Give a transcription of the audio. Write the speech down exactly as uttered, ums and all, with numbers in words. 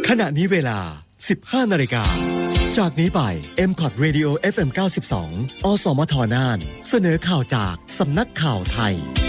ขณะนี้เวลา สิบห้า นาฬิกาจากนี้ไป เอ็ม คอท Radio เอฟ เอ็ม เก้าสิบสอง อสมทน่านเสนอข่าวจากสำนักข่าวไทย